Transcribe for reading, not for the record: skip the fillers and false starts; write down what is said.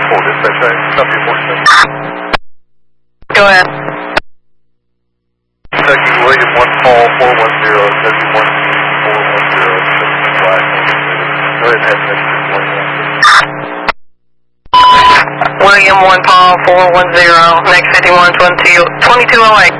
dispatch, copy 47. Go ahead. Kentucky William 1 call 410, Kentucky 1 410, black. Go ahead and have next 51. William 1 Paul 410, next 51 2208.